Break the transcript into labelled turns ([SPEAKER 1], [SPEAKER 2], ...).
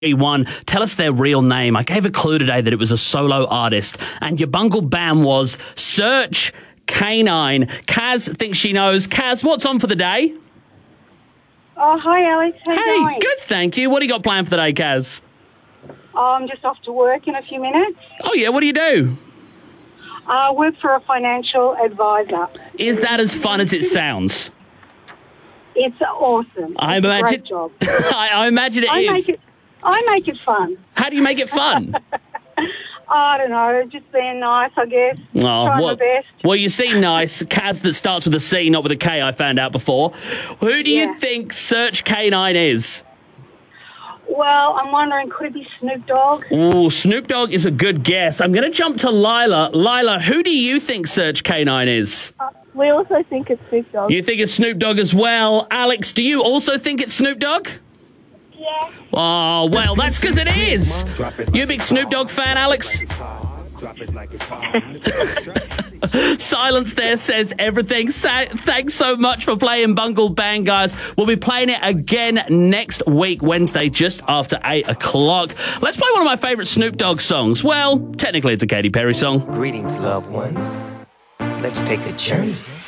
[SPEAKER 1] One, tell us their real name. I gave a clue today that it was a solo artist, and your bungle band was Search K9. Kaz thinks she knows. Kaz, what's on for the day?
[SPEAKER 2] Oh, hi, Alex. How you going?
[SPEAKER 1] Hey, good, thank you. What do you got planned for the day, Kaz?
[SPEAKER 2] Oh, I'm just off to work in a few minutes.
[SPEAKER 1] Oh, yeah, what do you do?
[SPEAKER 2] I work for a financial advisor.
[SPEAKER 1] Is that as fun as it sounds?
[SPEAKER 2] It's awesome.
[SPEAKER 1] I
[SPEAKER 2] it's
[SPEAKER 1] imagine.
[SPEAKER 2] a great job.
[SPEAKER 1] I imagine it is.
[SPEAKER 2] I make it fun.
[SPEAKER 1] How do you make it fun?
[SPEAKER 2] I don't know, just being nice, I guess. Trying my best.
[SPEAKER 1] Well, you seem nice. Kaz that starts with a C, not with a K, I found out before. Who do you think Search K9 is?
[SPEAKER 2] Well, I'm wondering, could it be Snoop Dogg?
[SPEAKER 1] Ooh, Snoop Dogg is a good guess. I'm going to jump to Lila. Lila, who do you think Search K9 is?
[SPEAKER 3] We also think it's Snoop Dogg.
[SPEAKER 1] You think it's Snoop Dogg as well. Alex, do you also think it's Snoop Dogg?
[SPEAKER 2] Yeah.
[SPEAKER 1] Oh, well, that's because it is. You a big Snoop Dogg fan, Alex? Silence there says everything. Thanks so much for playing Bungle Band, guys. We'll be playing it again next week, Wednesday, just after 8 o'clock. Let's play one of my favourite Snoop Dogg songs. Well, technically it's a Katy Perry song.
[SPEAKER 4] Greetings, loved ones. Let's take a journey